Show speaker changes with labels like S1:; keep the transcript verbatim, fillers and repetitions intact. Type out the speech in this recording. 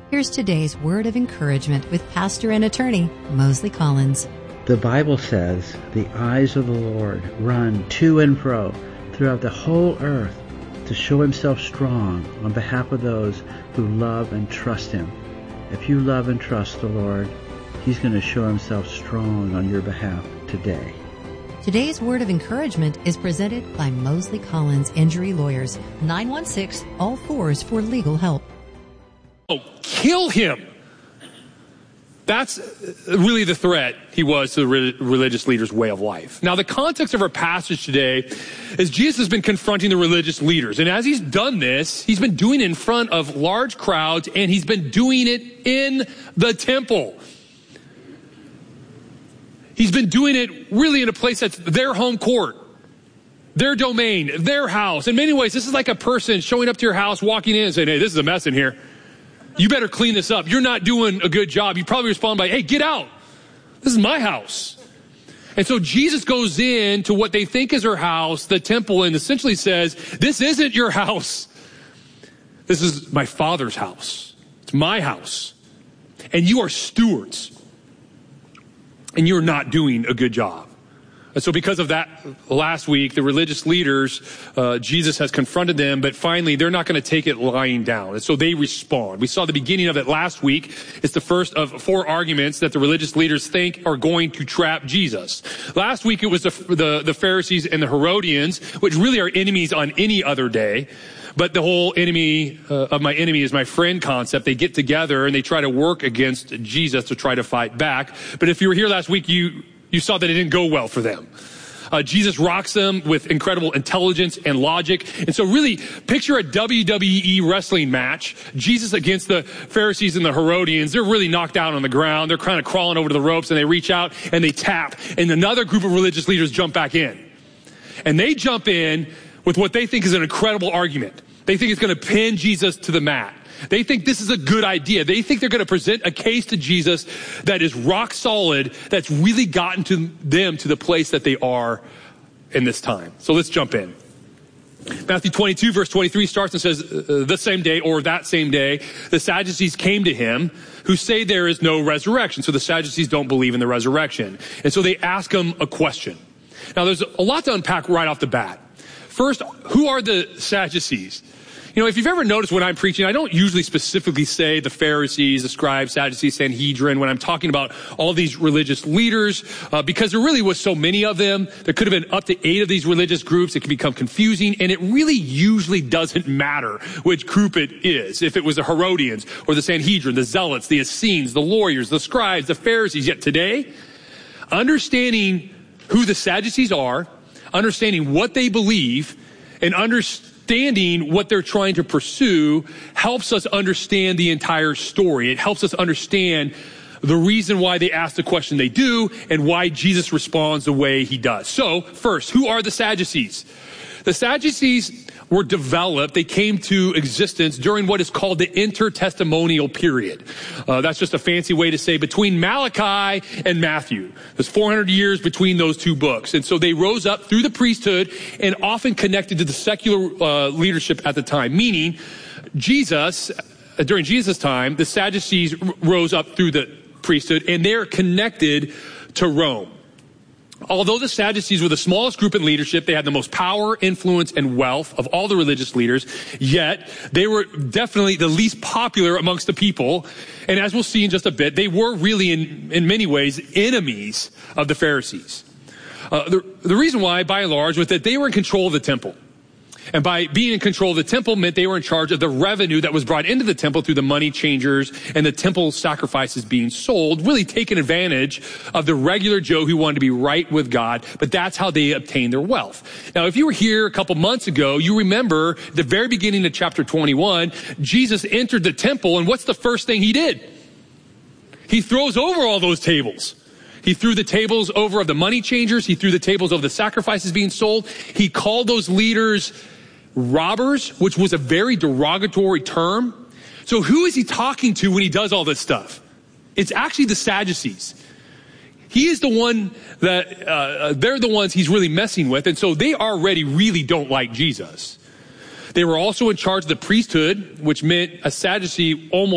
S1: Here's today's word of encouragement with pastor and attorney Mosley Collins.
S2: The Bible says, the eyes of the Lord run to and fro throughout the whole earth to show himself strong on behalf of those who love and trust him. If you love and trust the Lord, he's going to show himself strong on your behalf today.
S1: Today's word of encouragement is presented by Mosley Collins Injury Lawyers, nine one six, all fours for legal help.
S3: Oh, kill him. That's really the threat he was to the re- religious leaders' way of life. Now, the context of our passage today is Jesus has been confronting the religious leaders. And as he's done this, he's been doing it in front of large crowds, and he's been doing it in the temple. He's been doing it really in a place that's their home court, their domain, their house. In many ways, this is like a person showing up to your house, walking in and saying, hey, this is a mess in here. You better clean this up. You're not doing a good job. You probably respond by, hey, get out. This is my house. And so Jesus goes in to what they think is her house, the temple, and essentially says, this isn't your house. This is my Father's house. It's my house. And you are stewards. And you're not doing a good job. And so because of that, last week, the religious leaders, uh, Jesus has confronted them, but finally they're not going to take it lying down. And so they respond. We saw the beginning of it last week. It's the first of four arguments that the religious leaders think are going to trap Jesus. Last week it was the, the, the Pharisees and the Herodians, which really are enemies on any other day. But the whole enemy uh, of my enemy is my friend concept. They get together and they try to work against Jesus to try to fight back. But if you were here last week, you You saw that it didn't go well for them. Uh, Jesus rocks them with incredible intelligence and logic. And so really picture a W W E wrestling match. Jesus against the Pharisees and the Herodians. They're really knocked down on the ground. They're kind of crawling over to the ropes, and they reach out and they tap. And another group of religious leaders jump back in. And they jump in with what they think is an incredible argument. They think it's going to pin Jesus to the mat. They think this is a good idea. They think they're going to present a case to Jesus that is rock solid, that's really gotten to them to the place that they are in this time. So let's jump in. Matthew twenty-two, verse twenty-three starts and says, uh, the same day or that same day, the Sadducees came to him who say there is no resurrection. So the Sadducees don't believe in the resurrection. And so they ask him a question. Now there's a lot to unpack right off the bat. First, who are the Sadducees? You know, if you've ever noticed when I'm preaching, I don't usually specifically say the Pharisees, the scribes, Sadducees, Sanhedrin, when I'm talking about all these religious leaders, uh, because there really was so many of them. There could have been up to eight of these religious groups. It can become confusing, and it really usually doesn't matter which group it is. If it was the Herodians or the Sanhedrin, the Zealots, the Essenes, the lawyers, the scribes, the Pharisees. Yet today, understanding who the Sadducees are, understanding what they believe, and understanding Understanding what they're trying to pursue helps us understand the entire story. It helps us understand the reason why they ask the question they do and why Jesus responds the way he does. So, first, who are the Sadducees? The Sadducees were developed, they came to existence during what is called the intertestamental period. Uh, that's just a fancy way to say between Malachi and Matthew. There's four hundred years between those two books. And so they rose up through the priesthood and often connected to the secular uh, leadership at the time, meaning Jesus, uh, during Jesus' time, the Sadducees r- rose up through the priesthood and they're connected to Rome. Although the Sadducees were the smallest group in leadership, they had the most power, influence, and wealth of all the religious leaders, yet they were definitely the least popular amongst the people. And as we'll see in just a bit, they were really, in, in many ways, enemies of the Pharisees. Uh, the, the reason why, by and large, was that they were in control of the temple. And by being in control of the temple meant they were in charge of the revenue that was brought into the temple through the money changers and the temple sacrifices being sold, really taking advantage of the regular Joe who wanted to be right with God. But that's how they obtained their wealth. Now, if you were here a couple months ago, you remember the very beginning of chapter twenty-one, Jesus entered the temple, and what's the first thing he did? He throws over all those tables. He threw the tables over of the money changers. He threw the tables of the sacrifices being sold. He called those leaders robbers, which was a very derogatory term. So who is he talking to when he does all this stuff? It's actually the Sadducees. He is the one that, uh, they're the ones he's really messing with. And so they already really don't like Jesus. They were also in charge of the priesthood, which meant a Sadducee almost